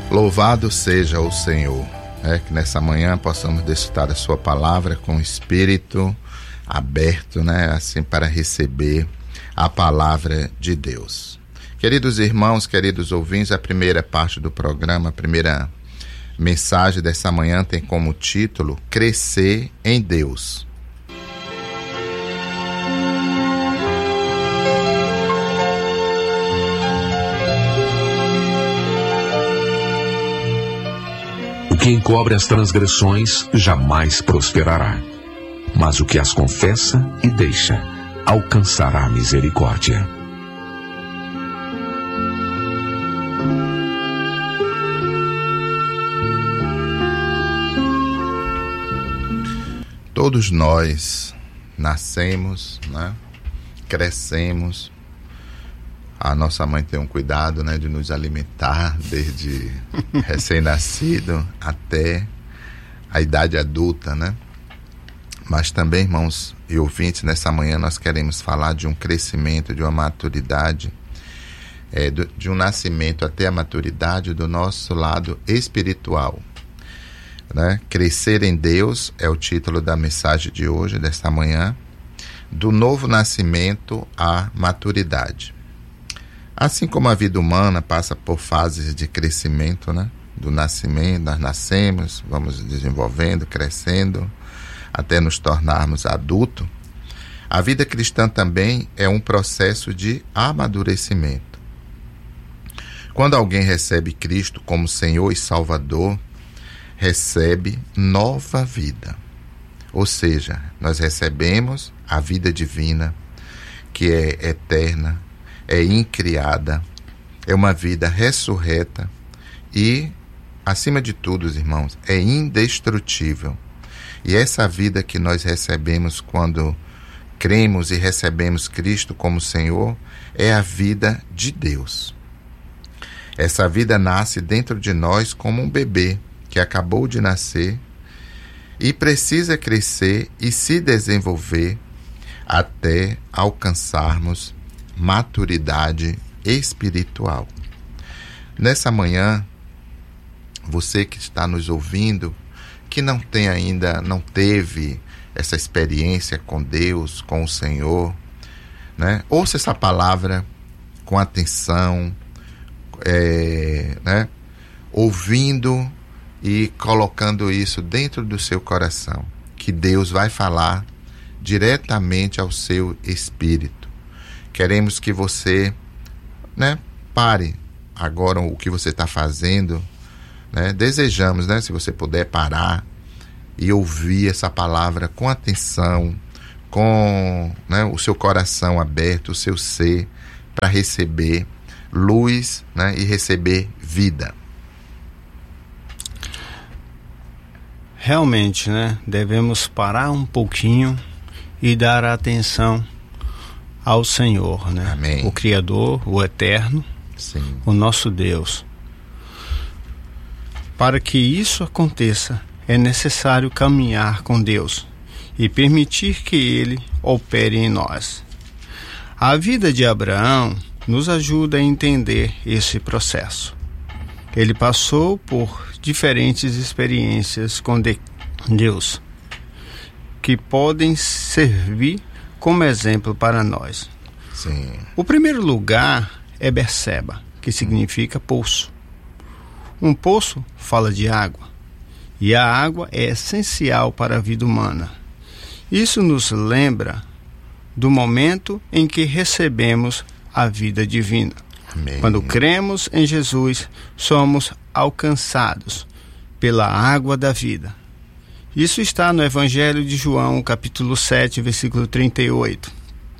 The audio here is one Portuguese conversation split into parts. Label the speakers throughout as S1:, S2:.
S1: Louvado seja o Senhor. Que nessa manhã possamos desfrutar da sua palavra com o espírito aberto, assim, para receber a palavra de Deus. Queridos irmãos, queridos ouvintes, a primeira parte do programa, a primeira mensagem dessa manhã tem como título Crescer em Deus.
S2: O que encobre as transgressões jamais prosperará, mas o que as confessa e deixa alcançará a misericórdia.
S1: Todos nós nascemos, crescemos. A nossa mãe tem um cuidado, de nos alimentar desde recém-nascido até a idade adulta, Mas também, irmãos e ouvintes, nessa manhã nós queremos falar de um crescimento, de uma maturidade, de um nascimento até a maturidade do nosso lado espiritual. Crescer em Deus é o título da mensagem de hoje, desta manhã, do novo nascimento à maturidade. Assim como a vida humana passa por fases de crescimento, do nascimento, nós nascemos, vamos desenvolvendo, crescendo, até nos tornarmos adultos, a vida cristã também é um processo de amadurecimento. Quando alguém recebe Cristo como Senhor e Salvador, recebe nova vida. Ou seja, nós recebemos a vida divina, que é eterna, é incriada, é uma vida ressurreta e, acima de tudo, irmãos, é indestrutível. E essa vida que nós recebemos quando cremos e recebemos Cristo como Senhor é a vida de Deus. Essa vida nasce dentro de nós como um bebê que acabou de nascer e precisa crescer e se desenvolver até alcançarmos maturidade espiritual. Nessa manhã, você que está nos ouvindo, que não teve essa experiência com Deus, com o Senhor, ouça essa palavra com atenção, ouvindo e colocando isso dentro do seu coração, que Deus vai falar diretamente ao seu espírito. Queremos que você, pare agora o que você está fazendo, Desejamos, se você puder parar e ouvir essa palavra com atenção, com o seu coração aberto, o seu ser, para receber luz, e receber vida.
S3: Realmente, devemos parar um pouquinho e dar atenção ao Senhor,
S1: Amém.
S3: O Criador, o Eterno,
S1: Sim.
S3: O nosso Deus. Para que isso aconteça, é necessário caminhar com Deus e permitir que Ele opere em nós. A vida de Abraão nos ajuda a entender esse processo. Ele passou por diferentes experiências com Deus, que podem servir como exemplo para nós.
S1: Sim.
S3: O primeiro lugar é Berseba, que significa poço. Um poço fala de água, e a água é essencial para a vida humana. Isso nos lembra do momento em que recebemos a vida divina.
S1: Amém.
S3: Quando cremos em Jesus, somos alcançados pela água da vida. Isso está no Evangelho de João, capítulo 7, versículo 38.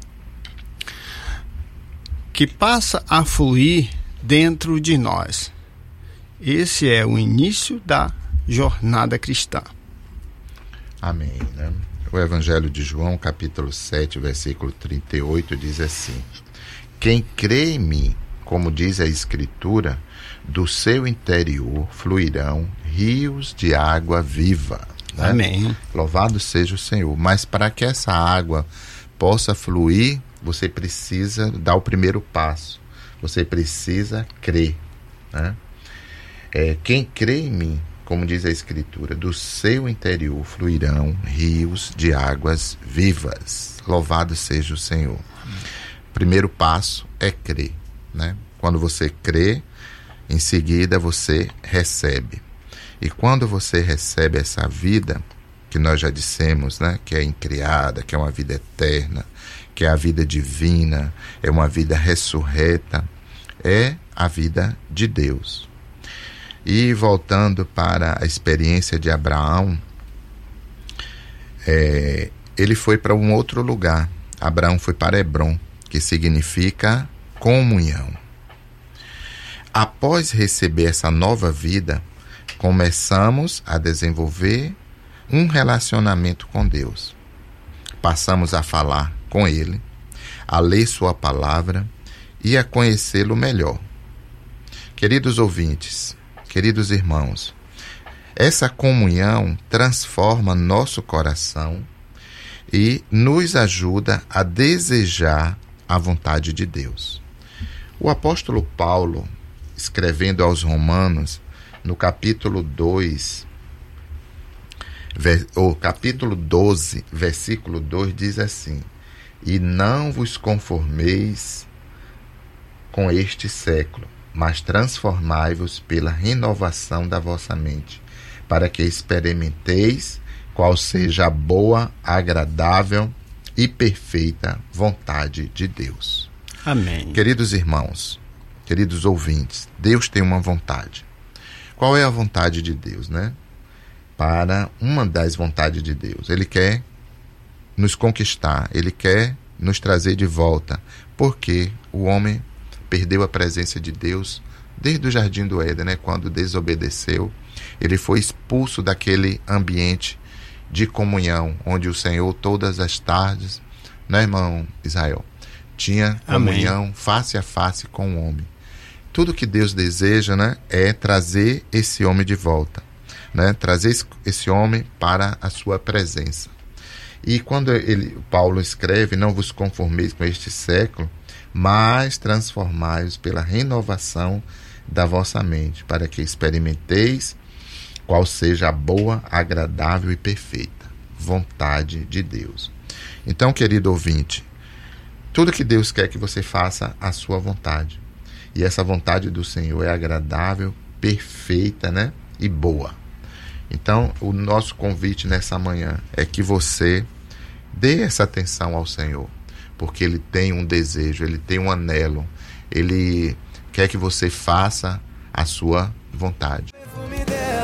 S3: Que passa a fluir dentro de nós. Esse é o início da jornada cristã.
S1: Amém. O Evangelho de João, capítulo 7, versículo 38, diz assim: Quem crê em mim, como diz a Escritura, do seu interior fluirão rios de água viva.
S3: Amém.
S1: Louvado seja o Senhor. Mas para que essa água possa fluir, você precisa dar o primeiro passo. Você precisa crer, Quem crê em mim, como diz a Escritura, do seu interior fluirão rios de águas vivas. Louvado seja o Senhor. Primeiro passo é crer, né? Quando você crê, em seguida você recebe. E quando você recebe essa vida, que nós já dissemos, né? Que é incriada, que é uma vida eterna, que é a vida divina, é uma vida ressurreta, é a vida de Deus. E voltando para a experiência de Abraão, ele foi para um outro lugar. Abraão foi para Hebrom, que significa comunhão. Após receber essa nova vida, começamos a desenvolver um relacionamento com Deus. Passamos a falar com Ele, a ler Sua palavra e a conhecê-lo melhor. Queridos ouvintes, queridos irmãos, essa comunhão transforma nosso coração e nos ajuda a desejar a vontade de Deus. O apóstolo Paulo, escrevendo aos Romanos, no capítulo 2, capítulo 12, versículo 2, diz assim: e não vos conformeis com este século, mas transformai-vos pela renovação da vossa mente, para que experimenteis qual seja a boa, agradável e perfeita vontade de Deus.
S3: Amém.
S1: Queridos irmãos, queridos ouvintes, Deus tem uma vontade. Qual é a vontade de Deus, né? Para uma das vontades de Deus, Ele quer nos conquistar, Ele quer nos trazer de volta, porque o homem perdeu a presença de Deus desde o Jardim do Éden, né? Quando desobedeceu, ele foi expulso daquele ambiente de comunhão, onde o Senhor todas as tardes, né, irmão Israel, tinha comunhão Amém. Face a face com o homem. Tudo que Deus deseja, né, é trazer esse homem de volta, né, trazer esse homem para a sua presença. E quando Paulo escreve, não vos conformeis com este século, mas transformai-os pela renovação da vossa mente, para que experimenteis qual seja a boa, agradável e perfeita vontade de Deus. Então, querido ouvinte, tudo que Deus quer que você faça a sua vontade. E essa vontade do Senhor é agradável, perfeita, né? E boa. Então, o nosso convite nessa manhã é que você dê essa atenção ao Senhor, porque Ele tem um desejo, Ele tem um anelo, Ele quer que você faça a sua vontade.